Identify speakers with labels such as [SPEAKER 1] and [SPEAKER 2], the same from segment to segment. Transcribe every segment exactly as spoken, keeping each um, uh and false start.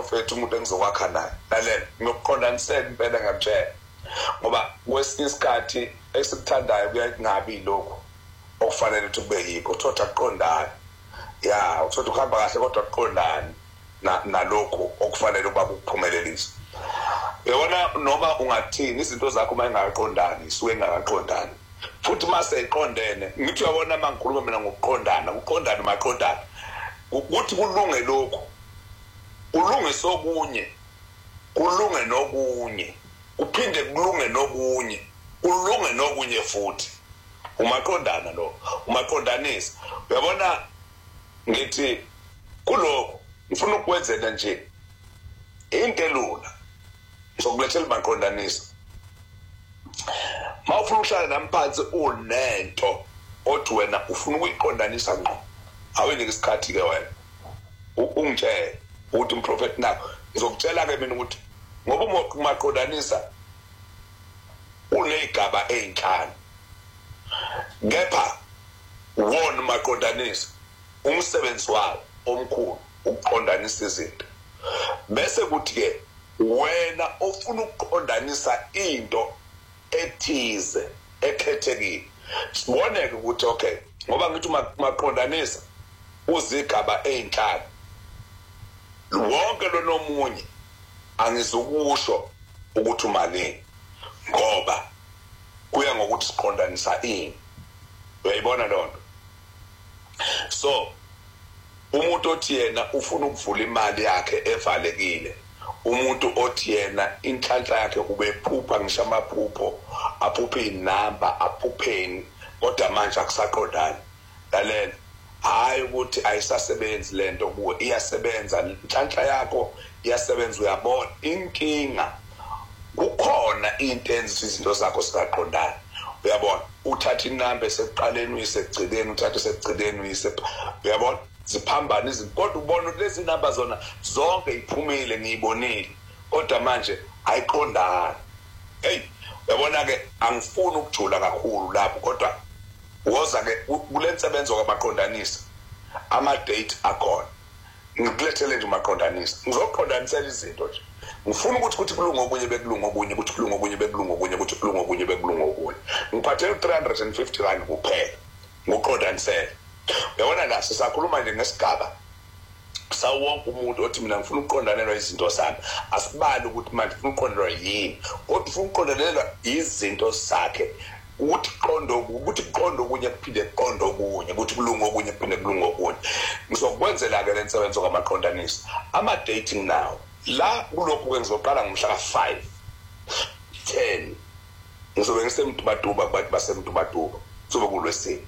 [SPEAKER 1] Prophet umuntu engizokwakha naye lalela ngokuqondanisela impela ngabutshela ngoba kwesinye isikhathi esikuthandayo kuyangabi lokho okufanele ukuthi kube yikho uthola aqondana ya uthola ukuhamba kahle kodwa aqondana na nalokho okufanele ukuba kuphumelelise uyabona noma ungathini izinto zakho mayingaqondani isuke ingaqondani futhi mase iqondene ngithi uyabona mangikhuluma mina ngokuqondana ukuqondana maqondana ukuthi kulunge lokho ulunge sokunye kulunge nokunye uphinde kulunge nokunye ulunge nokunye futhi umaqondana lo umaqondanisa uyabona ngithi kuloko ngifuna ukwenzela nje into elula sokulethela maqondanisa mawufuna ukuhlala namphansi unento othi wena ufuna ukuyiqondanisa ngqo awuyinike isikhathi ke wena ungitshela uthi umprofeti nakho ngizokutshela ke mina ukuthi ngoba umaqondanisa unezigaba ezinhlanu kepha wona maqondanisa umsebenzi wawo omkhulu ukuqondanisa izinto bese kuthi ke wena ofuna ukuqondanisa into ethize ekhethekile siboneke ukuthi okay ngoba ngithi maqondanisa uzigaba ezinhlanu wonke lo nomunye angizokusho ukuthi umalini ngoba kuya ngokuthi siqondanisa ini uyayibona lonto so umuntu othi yena ufuna ukuvula imali yakhe evalekile umuntu othi yena inhlanhla yakhe kube ephupha ngisho amaphupho aphuphe inamba aphupheni kodwa manje akusaqondani lalela hayi ukuthi ayisasebenzi lento kuwe iyasebenza inhlanhla yakho iyasebenza uyabona inkinga kukhona into enza izinto zakho singaqondani uyabona uthatha inamba esekuqaleni uyisegcileni uthatha esegcileni uyise uyabona ziphambana izinto kodwa ubona ukuthi lezi namba zona zonke iphumile ngiyibonile kodwa manje ayiqondani hey uyabona ke angifuni ukujula kakhulu lapho kodwa woza ke kulensebenzo kwamaqondanisa ama date akhona ngikulethele nje maqondanisa ngizoqondanisela izinto nje ngifuna ukuthi kuthi kulunga okunye bekulunga okunye kuthi kulunga okunye bekulunga okunye kuthi kulunga okunye bekulunga okunye ngiphathele three hundred fifty rand kuphela ngoqondanisela uyabona la sisakhuluma nje ngesigaba sawonke umuntu othi mina ngifuna ukuqondanelwa izinto zami asibali ukuthi manje ngifuna ukuqondanelwa yini kodwa ufuna ukuqondanelwa izinto zakhe ukuthi qondo ukuthi qondo kunye kuphinde qondo kunye ukuthi kulunga okunye kuphinde kulunga okunye ngizokwenzela ke lensebenzo kwamaqondanisa ama dating now la kulokhu kwenzoqala ngomhla ka five ten ngizobe ngisemtubatuba kubantu basemtubatuba sobe kulwesini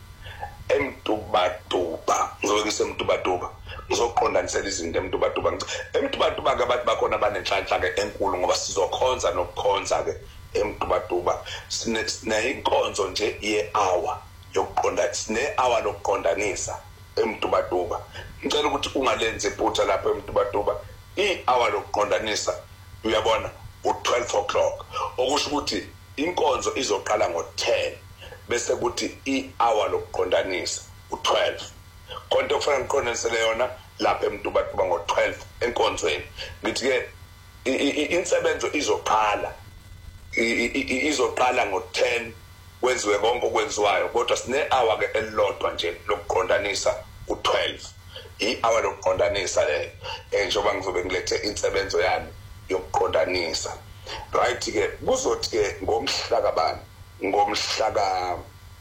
[SPEAKER 1] emtubatuba ngizobe ngisemtubatuba ngizoqondanisela izinto emtubatuba emtubatuba ke abantu bakhona banenhlanhla ke enkulu ngoba sizokhonza nokukhonza ke emtubatuba sine inkonzo nje ye hour yokuqonda sine hour lokuqondanisa emtubatuba ngicela ukuthi ungalenze iphutha lapha emtubatuba i-hour lokuqondanisa uyabona u-twelve o'clock okusho ukuthi inkonzo izoqala ngo-ten bese kuthi i-hour lokuqondanisa u-twelve konke kufanele ngiqondanisele yona lapha emtubatuba ngo-twelve enkonzweni ngithi-ke insebenzo izoqala izoqala ngo-ten kwenziwe konke okwenziwayo kodwa sine-hour ke elilodwa nje lokuqondanisa u-twelve i-hour lokuqondanisa leyo njengoba ngizobe ngilethe insebenzo yami yokuqondanisa right ke kuzothi ke ngomhla kabani ngomhla ka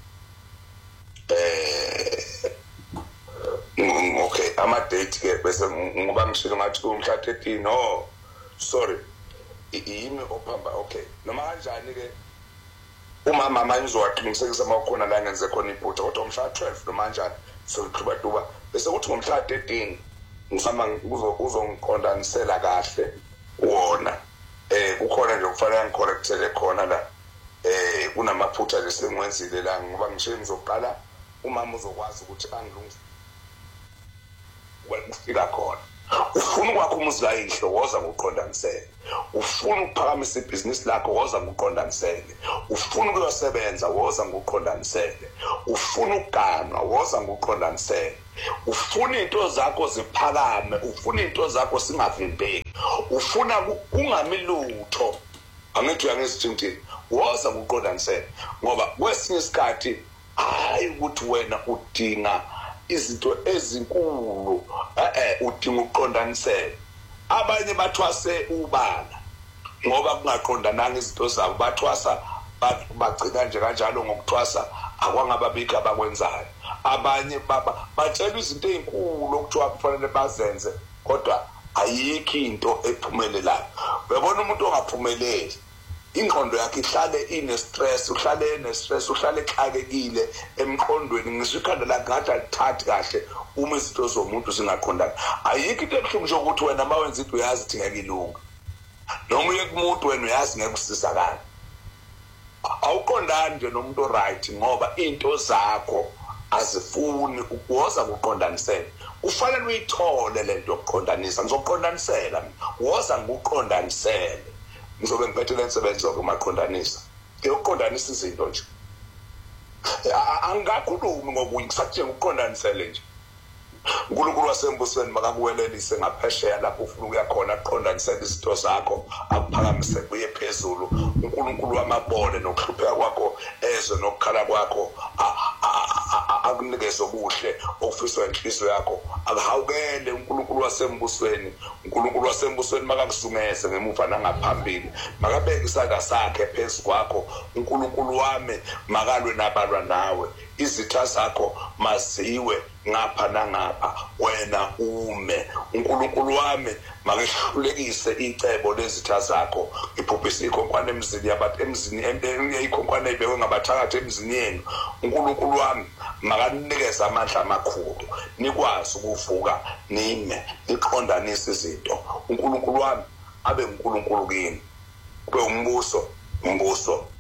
[SPEAKER 1] eh okay ama date ke bese ngoba ngishilo ngathi umhla thirteen no sorry yimi ophamba okay noma kanjani ke uma mama ngizowaqiniseka makhona la ngenze khona iphutha kodwa umhla twelve noma kanjani sokuqhuba duba bese kuthi ngomhla thirteen ngisama uzongiqondanisela kahle wona eh kukhona nje kufanele ngicorrectele khona la eh kunamaphutha lesengwenzile la ngoba ngisho ngizoqala umama uzokwazi ukuthi angilungise ukufika khona ufuna ukwakha umuzi kayihlo woza ngokuqondanisela, ufuna ukuphakamisa ibhizinisi lakho woza ngokuqondanisela, ufuna ukuyosebenza woza ngokuqondanisela, ufuna ukuganwa woza ngokuqondanisela, ufuna into zakho ziphakame, ufuna into zakho singavimbeki, ufuna kungami lutho angithi uyangisithintini woza ngokuqondanisela. Ngoba kwesinye isikhathi hayi ukuthi wena udinga izinto ezinkulu eh udinga ukuqondanisela. Abanye bathwase ubala ngoba kungaqondananga izinto zabo, bathwasa bagcina nje kanjalo ngokuthwasa akwangababika abakwenzayo. Abanye baba batshela izinto ezinkulu okuthiwa kufanele bazenze kodwa ayikho into ephumelelayo. Uyabona umuntu ongaphumeleli ingqondo yakhe ihlale ine stress, uhlale ene stress, uhlale exakekile emqondweni, ngisho ikhanda lakhe ngathi alithathi kahle uma izinto zomuntu zingaqondana. Ayikho into ebuhlungu nje ukuthi wena mawenza into uyazi ukuthi ngeke ilunga, noma uye kumuntu wena uyazi ngeke usizakala. Awuqondani nje nomuntu right ngoba into zakho azifuni ukuwoza ukuqondanisela. Kufanele uyithole lento yokuqondanisa. Ngizoqondanisela mina, woza ngokuqondanisela. Ngizobe ngiphethe lensebenzo kumaqondanisa. Ngiyoqondanisa izinto nje. Angakhulumi ngokunye kusathi ukuqondanisele nje. uNkulunkulu wasembusweni makakuwelelise ngaphesheya lapho ufuna ukuya khona aqondanisele izinto zakho, akuphakamise kuye phezulu. uNkulunkulu wamabone nokuhlupheka kwakho ezwe nokukhala kwakho akunikeze okuhle ofiswa inhliziyo yakho. Akuhawukele uNkulunkulu wasembusweni. uNkulunkulu wasembusweni makakusungeze ngemuva nangaphambili, makabeke isandla sakhe phezu kwakho. uNkulunkulu wami makalwe nabalwa nawe, izitha zakho maziwe ngapha nangapha, wena ume. uNkulunkulu wami makehlulekise icebo lezitha zakho, iphuphise ikhonkwane emzini yabantu emzini eyikhonkwane ebekwe ngabathakathi emzini yenu. uNkulunkulu wami makanikeze amandla amakhulu, nikwazi ukuvuka nime niqondanise izinto. uNkulunkulu wami abe uNkulunkulu kini, kube umbuso umbuso